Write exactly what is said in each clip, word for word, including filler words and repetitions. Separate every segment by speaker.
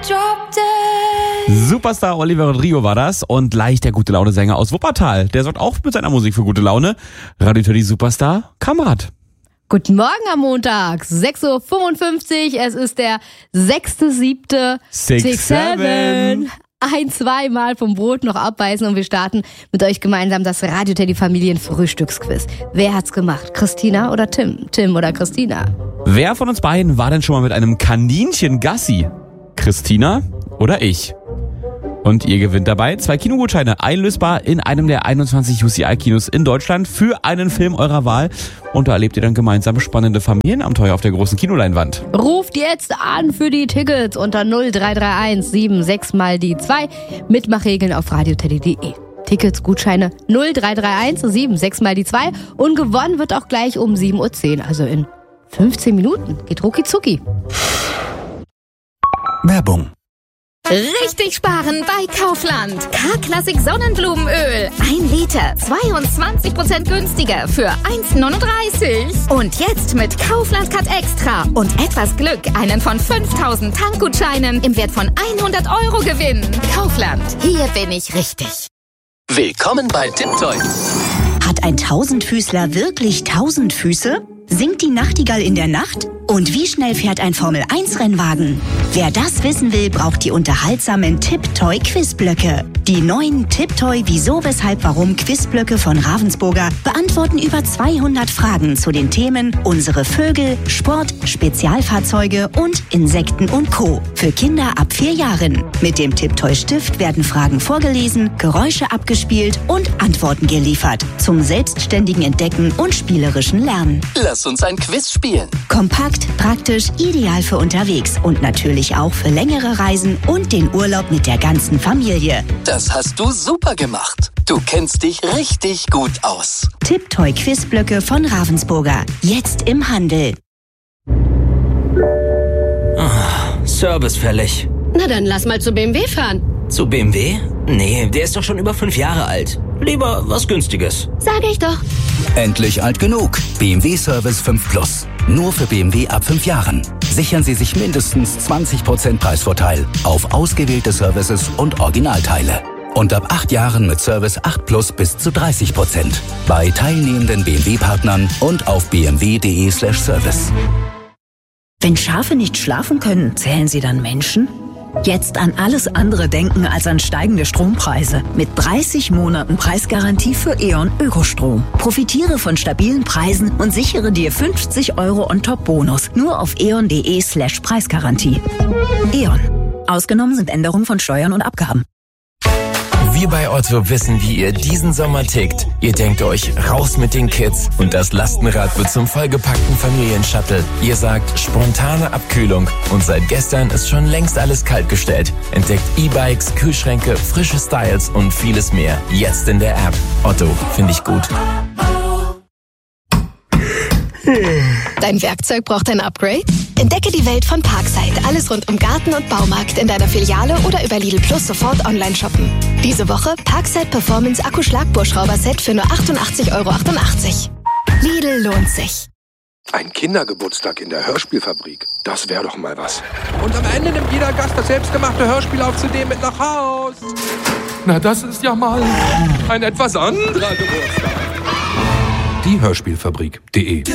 Speaker 1: Superstar Olivia Rodrigo war das und gleich der gute Laune-Sänger aus Wuppertal. Der sorgt auch mit seiner Musik für gute Laune. Radio Teddy Superstar Kamerad.
Speaker 2: Guten Morgen am Montag, sechs Uhr fünfundfünfzig. Es ist der sechste siebte
Speaker 1: Six, seven.
Speaker 2: Ein, zweimal vom Brot noch abbeißen und wir starten mit euch gemeinsam das Radio Teddy Familien-Frühstücksquiz. Wer hat's gemacht? Christina oder Tim? Tim oder Christina?
Speaker 1: Wer von uns beiden war denn schon mal mit einem Kaninchen Gassi? Christina oder ich? Und ihr gewinnt dabei zwei Kinogutscheine, einlösbar in einem der einundzwanzig U C I-Kinos in Deutschland für einen Film eurer Wahl. Und da erlebt ihr dann gemeinsam spannende Familienabenteuer auf der großen Kinoleinwand.
Speaker 2: Ruft jetzt an für die Tickets unter null drei drei eins sieben sechs mal die zwei. Mitmachregeln auf radioteddy punkt de. Tickets, Gutscheine null drei drei eins sieben sechs mal die zwei. Und gewonnen wird auch gleich um sieben Uhr zehn, also in fünfzehn Minuten. Geht rucki zucki.
Speaker 3: Werbung.
Speaker 4: Richtig sparen bei Kaufland. K-Klassik Sonnenblumenöl. Ein Liter, zweiundzwanzig Prozent günstiger für eins neununddreißig. Und jetzt mit Kaufland Cut Extra und etwas Glück einen von fünftausend Tankgutscheinen im Wert von hundert Euro gewinnen. Kaufland, hier bin ich richtig.
Speaker 5: Willkommen bei Tiptoy.
Speaker 6: Hat ein Tausendfüßler wirklich tausend Füße? Singt die Nachtigall in der Nacht? Und wie schnell fährt ein Formel eins Rennwagen? Wer das wissen will, braucht die unterhaltsamen Tiptoy-Quizblöcke. Die neuen Tiptoy Wieso, Weshalb, Warum Quizblöcke von Ravensburger beantworten über zweihundert Fragen zu den Themen unsere Vögel, Sport, Spezialfahrzeuge und Insekten und Co. Für Kinder ab vier Jahren. Mit dem Tiptoy-Stift werden Fragen vorgelesen, Geräusche abgespielt und Antworten geliefert. Zum selbstständigen Entdecken und spielerischen Lernen.
Speaker 5: Lass uns ein Quiz spielen.
Speaker 6: Kompakt, praktisch, ideal für unterwegs und natürlich auch für längere Reisen und den Urlaub mit der ganzen Familie.
Speaker 5: Das hast du super gemacht. Du kennst dich richtig gut aus.
Speaker 6: Tiptoy Quizblöcke von Ravensburger. Jetzt im Handel.
Speaker 7: Oh, Service fällig.
Speaker 8: Na dann lass mal zu B M W fahren.
Speaker 7: Zu B M W? Nee, der ist doch schon über fünf Jahre alt. Lieber was Günstiges.
Speaker 8: Sag ich doch.
Speaker 3: Endlich alt genug. B M W Service fünf Plus. Nur für B M W ab fünf Jahren. Sichern Sie sich mindestens zwanzig Prozent Preisvorteil auf ausgewählte Services und Originalteile. Und ab acht Jahren mit Service acht Plus bis zu dreißig Prozent. Bei teilnehmenden B M W-Partnern und auf b m w punkt de slash service.
Speaker 6: Wenn Schafe nicht schlafen können, zählen sie dann Menschen? Jetzt an alles andere denken als an steigende Strompreise. Mit dreißig Monaten Preisgarantie für E.ON Ökostrom. Profitiere von stabilen Preisen und sichere dir fünfzig Euro on top Bonus. Nur auf e o n punkt de slash Preisgarantie. E.ON. Ausgenommen sind Änderungen von Steuern und Abgaben.
Speaker 9: Wir bei Otto wissen, wie ihr diesen Sommer tickt. Ihr denkt euch, raus mit den Kids und das Lastenrad wird zum vollgepackten Familienshuttle. Ihr sagt, spontane Abkühlung und seit gestern ist schon längst alles kaltgestellt. Entdeckt E-Bikes, Kühlschränke, frische Styles und vieles mehr. Jetzt in der App. Otto, finde ich gut.
Speaker 4: Dein Werkzeug braucht ein Upgrade? Entdecke die Welt von Parkside. Alles rund um Garten und Baumarkt in deiner Filiale oder über Lidl Plus sofort online shoppen. Diese Woche Parkside Performance Akku-Schlagbohrschrauber-Set für nur achtundachtzig Euro achtundachtzig. Lidl lohnt sich.
Speaker 10: Ein Kindergeburtstag in der Hörspielfabrik. Das wäre doch mal was. Und am Ende nimmt jeder Gast das selbstgemachte Hörspiel auf C D mit nach Haus. Na, das ist ja mal ein etwas anderer Geburtstag. Die Hörspielfabrik punkt de.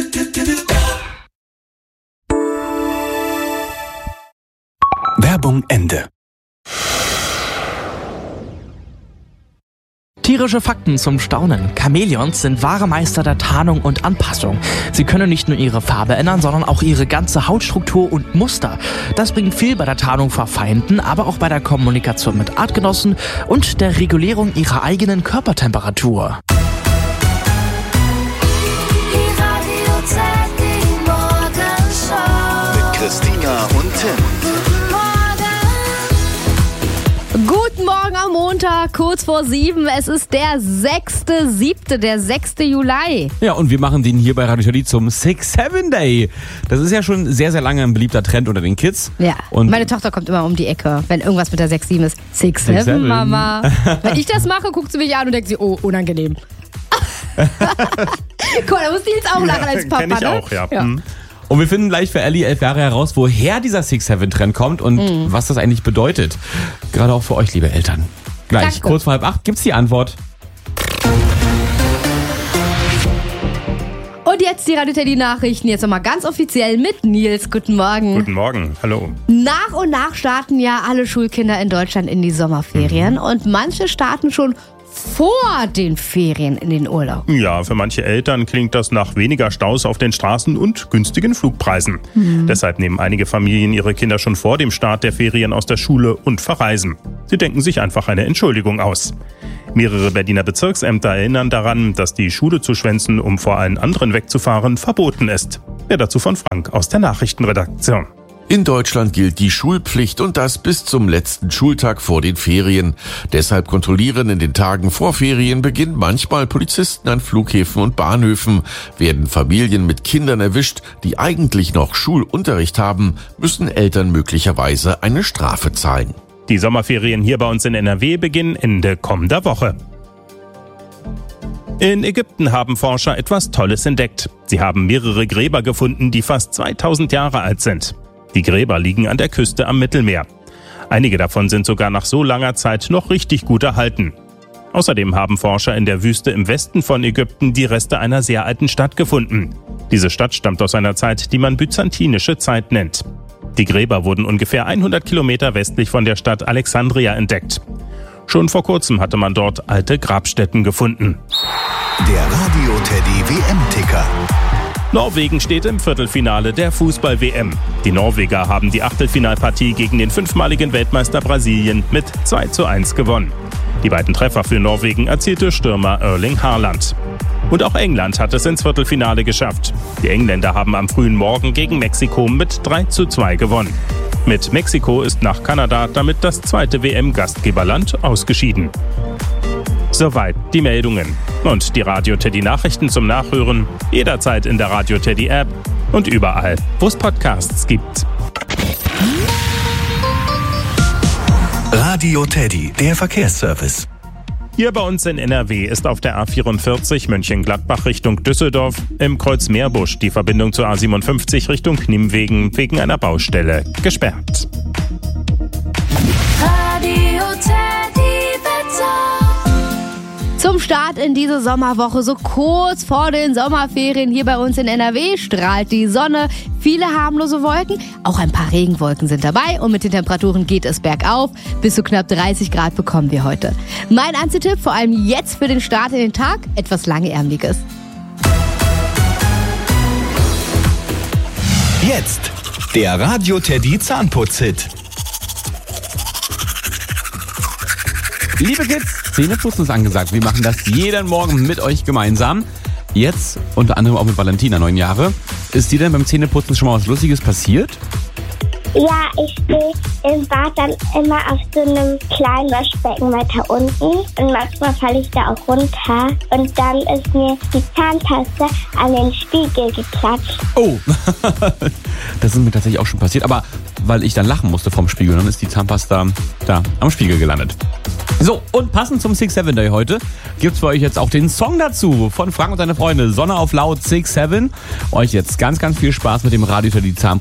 Speaker 3: Werbung Ende.
Speaker 11: Tierische Fakten zum Staunen. Chamäleons sind wahre Meister der Tarnung und Anpassung. Sie können nicht nur ihre Farbe ändern, sondern auch ihre ganze Hautstruktur und Muster. Das bringt viel bei der Tarnung vor Feinden, aber auch bei der Kommunikation mit Artgenossen und der Regulierung ihrer eigenen Körpertemperatur.
Speaker 3: Mit Christina und Tim.
Speaker 2: Guten Morgen am Montag, kurz vor sieben. Es ist der sechste siebte, der sechste Juli.
Speaker 1: Ja, und wir machen den hier bei Radio Teddy zum Six seven Day. Das ist ja schon sehr, sehr lange ein beliebter Trend unter den Kids.
Speaker 2: Ja,
Speaker 1: und
Speaker 2: meine Tochter kommt immer um die Ecke, wenn irgendwas mit der sechs sieben ist. Six seven, Mama. Wenn ich das mache, guckt sie mich an und denkt sie, oh, unangenehm. Guck mal, da muss die jetzt auch lachen als Papa,
Speaker 1: Kenn ich
Speaker 2: ne?
Speaker 1: auch, ja. ja. Hm. Und wir finden gleich für Ellie elf Jahre heraus, woher dieser six seven Trend kommt und mhm. was das eigentlich bedeutet. Gerade auch für euch, liebe Eltern. Gleich, Danke. Kurz vor halb acht, gibt's die Antwort.
Speaker 2: Und jetzt die Radio Teddy Nachrichten, jetzt nochmal ganz offiziell mit Nils. Guten Morgen.
Speaker 12: Guten Morgen, hallo.
Speaker 2: Nach und nach starten ja alle Schulkinder in Deutschland in die Sommerferien mhm. und manche starten schon vor den Ferien in den Urlaub.
Speaker 12: Ja, für manche Eltern klingt das nach weniger Staus auf den Straßen und günstigen Flugpreisen. Mhm. Deshalb nehmen einige Familien ihre Kinder schon vor dem Start der Ferien aus der Schule und verreisen. Sie denken sich einfach eine Entschuldigung aus. Mehrere Berliner Bezirksämter erinnern daran, dass die Schule zu schwänzen, um vor allen anderen wegzufahren, verboten ist. Mehr dazu von Frank aus der Nachrichtenredaktion.
Speaker 13: In Deutschland gilt die Schulpflicht und das bis zum letzten Schultag vor den Ferien. Deshalb kontrollieren in den Tagen vor Ferienbeginn manchmal Polizisten an Flughäfen und Bahnhöfen. Werden Familien mit Kindern erwischt, die eigentlich noch Schulunterricht haben, müssen Eltern möglicherweise eine Strafe zahlen.
Speaker 12: Die Sommerferien hier bei uns in N R W beginnen Ende kommender Woche. In Ägypten haben Forscher etwas Tolles entdeckt. Sie haben mehrere Gräber gefunden, die fast zweitausend Jahre alt sind. Die Gräber liegen an der Küste am Mittelmeer. Einige davon sind sogar nach so langer Zeit noch richtig gut erhalten. Außerdem haben Forscher in der Wüste im Westen von Ägypten die Reste einer sehr alten Stadt gefunden. Diese Stadt stammt aus einer Zeit, die man byzantinische Zeit nennt. Die Gräber wurden ungefähr hundert Kilometer westlich von der Stadt Alexandria entdeckt. Schon vor kurzem hatte man dort alte Grabstätten gefunden.
Speaker 3: Der Radio Teddy W M-Ticker.
Speaker 12: Norwegen steht im Viertelfinale der Fußball-W M. Die Norweger haben die Achtelfinalpartie gegen den fünfmaligen Weltmeister Brasilien mit zwei zu eins gewonnen. Die beiden Treffer für Norwegen erzielte Stürmer Erling Haaland. Und auch England hat es ins Viertelfinale geschafft. Die Engländer haben am frühen Morgen gegen Mexiko mit drei zu zwei gewonnen. Mit Mexiko ist nach Kanada damit das zweite W M-Gastgeberland ausgeschieden. Soweit die Meldungen. Und die Radio Teddy Nachrichten zum Nachhören jederzeit in der Radio Teddy App und überall, wo es Podcasts gibt.
Speaker 3: Radio Teddy, der Verkehrsservice.
Speaker 12: Hier bei uns in N R W ist auf der A vierundvierzig Mönchengladbach Richtung Düsseldorf im Kreuz Meerbusch die Verbindung zur A siebenundfünfzig Richtung Nimwegen wegen einer Baustelle gesperrt.
Speaker 2: Radio Teddy Wetter. Zum Start in diese Sommerwoche, so kurz vor den Sommerferien hier bei uns in N R W, strahlt die Sonne. Viele harmlose Wolken, auch ein paar Regenwolken sind dabei und mit den Temperaturen geht es bergauf. Bis zu knapp dreißig Grad bekommen wir heute. Mein Anzitipp, vor allem jetzt für den Start in den Tag, etwas Langärmliches.
Speaker 3: Jetzt der Radio Teddy Zahnputz-Hit.
Speaker 1: Liebe Kids, Zähneputzen ist angesagt. Wir machen das jeden Morgen mit euch gemeinsam. Jetzt, unter anderem auch mit Valentina, neun Jahre. Ist dir denn beim Zähneputzen schon mal was Lustiges passiert?
Speaker 14: Ja, ich stehe im Bad dann immer auf so einem kleinen Waschbecken weiter unten. Und manchmal falle ich da auch runter. Und dann ist mir die Zahnpasta an den Spiegel geklatscht.
Speaker 1: Oh, das ist mir tatsächlich auch schon passiert. Aber weil ich dann lachen musste vom Spiegel, dann ist die Zahnpasta da am Spiegel gelandet. So, und passend zum six seven Day heute gibt's für euch jetzt auch den Song dazu von Frank und seine Freunde. Sonne auf laut six seven. Euch jetzt ganz, ganz viel Spaß mit dem Radio Teddy Zahnputz.